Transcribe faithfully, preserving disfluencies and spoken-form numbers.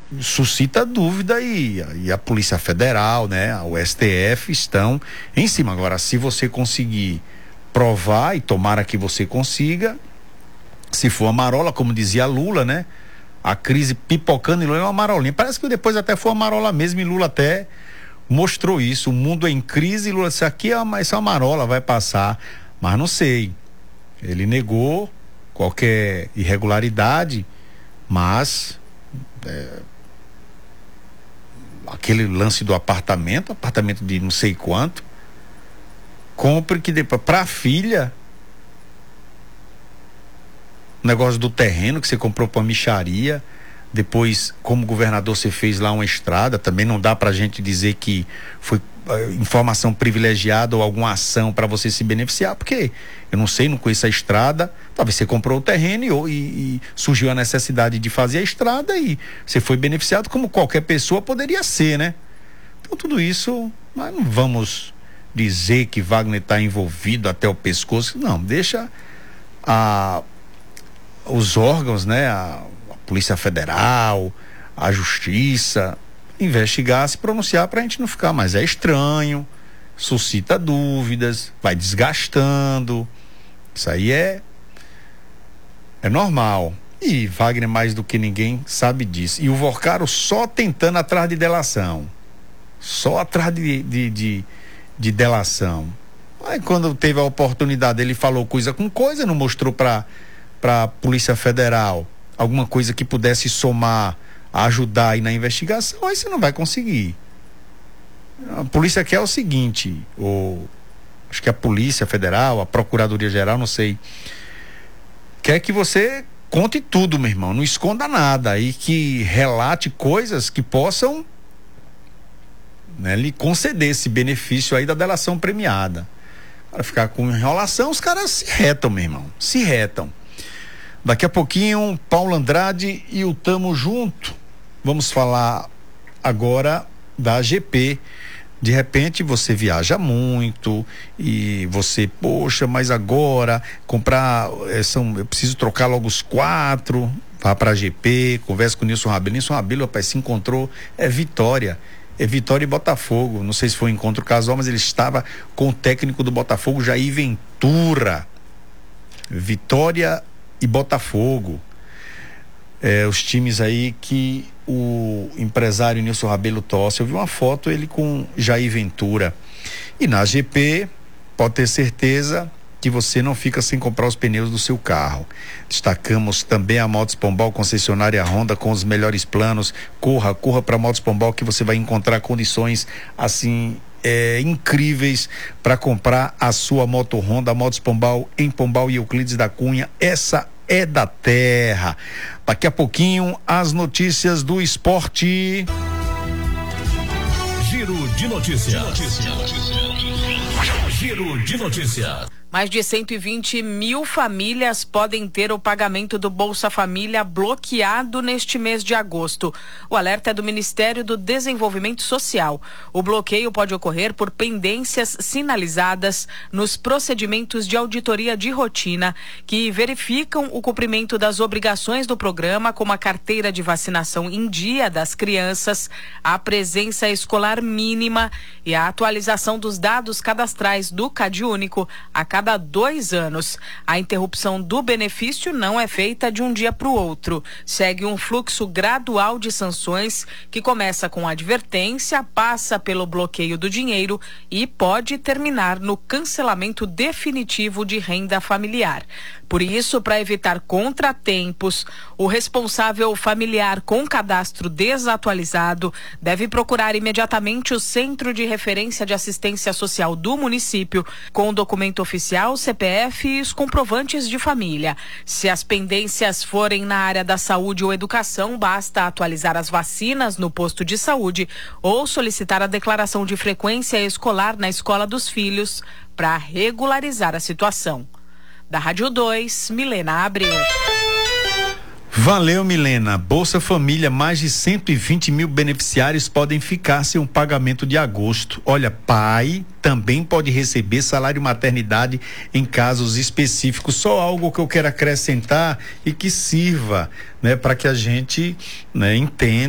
suscita dúvida e, e a Polícia Federal, né, o S T F estão em cima. Agora, se você conseguir provar, e tomara que você consiga, se for a marola, como dizia Lula, né, a crise pipocando e Lula é uma marolinha. Parece que depois até foi uma marola mesmo e Lula até mostrou isso. O mundo é em crise e Lula disse, aqui é uma, isso é uma marola, vai passar. Mas não sei. Ele negou qualquer irregularidade, mas é, aquele lance do apartamento, apartamento de não sei quanto, compre que depois, para a filha, o negócio do terreno que você comprou para micharia, depois, como governador, você fez lá uma estrada, também não dá pra gente dizer que foi uh, informação privilegiada ou alguma ação para você se beneficiar, porque eu não sei, não conheço a estrada, talvez você comprou o terreno e, e, e surgiu a necessidade de fazer a estrada e você foi beneficiado como qualquer pessoa poderia ser, né? Então tudo isso, mas não vamos dizer que Wagner está envolvido até o pescoço, não, deixa a, os órgãos, né, a Polícia Federal, a Justiça, investigar, se pronunciar para a gente não ficar, mas é estranho, suscita dúvidas, vai desgastando, isso aí é é normal, e Wagner mais do que ninguém sabe disso, e o Vorcaro só tentando atrás de delação, só atrás de, de, de, de delação. Aí quando teve a oportunidade, ele falou coisa com coisa, não mostrou para para a Polícia Federal alguma coisa que pudesse somar, ajudar aí na investigação, aí você não vai conseguir. A polícia quer o seguinte, o, acho que a Polícia Federal, a Procuradoria Geral, não sei, quer que você conte tudo, meu irmão, não esconda nada e que relate coisas que possam, né, lhe conceder esse benefício aí da delação premiada. Para ficar com enrolação, os caras se retam, meu irmão, se retam. Daqui a pouquinho, Paulo Andrade e o Tamo Junto. Vamos falar agora da A G P. De repente você viaja muito e você, poxa, mas agora comprar, é, são, eu preciso trocar logo os quatro, vá para a G P, conversa com o Nilson Rabelo. Nilson Rabelo, rapaz, se encontrou, é Vitória. É Vitória e Botafogo. Não sei se foi um encontro casual, mas ele estava com o técnico do Botafogo, Jair Ventura. Vitória e Botafogo, é, os times aí que o empresário Nilson Rabelo torce. Eu vi uma foto ele com Jair Ventura. E na G P pode ter certeza que você não fica sem comprar os pneus do seu carro. Destacamos também a Motos Pombal, concessionária Honda, com os melhores planos. Corra, corra para Motos Pombal que você vai encontrar condições assim É, incríveis para comprar a sua moto Honda. Motos Pombal, em Pombal e Euclides da Cunha, essa é da terra. Daqui a pouquinho as notícias do esporte. Giro de notícias. Giro de notícias. Mais de cento e vinte mil famílias podem ter o pagamento do Bolsa Família bloqueado neste mês de agosto. O alerta é do Ministério do Desenvolvimento Social. O bloqueio pode ocorrer por pendências sinalizadas nos procedimentos de auditoria de rotina que verificam o cumprimento das obrigações do programa, como a carteira de vacinação em dia das crianças, a presença escolar mínima e a atualização dos dados cadastrais do CadÚnico a cada cada dois anos. A interrupção do benefício não é feita de um dia para o outro. Segue um fluxo gradual de sanções que começa com advertência, passa pelo bloqueio do dinheiro e pode terminar no cancelamento definitivo de renda familiar. Por isso, para evitar contratempos, o responsável familiar com cadastro desatualizado deve procurar imediatamente o Centro de Referência de Assistência Social do município com o documento oficial, C P F e os comprovantes de família. Se as pendências forem na área da saúde ou educação, basta atualizar as vacinas no posto de saúde ou solicitar a declaração de frequência escolar na escola dos filhos para regularizar a situação. Da Rádio dois, Milena Abreu. Valeu, Milena. Bolsa Família, mais de cento e vinte mil beneficiários podem ficar sem um pagamento de agosto. Olha, pai também pode receber salário maternidade em casos específicos. Só algo que eu quero acrescentar e que sirva, né, para que a gente, né, entenda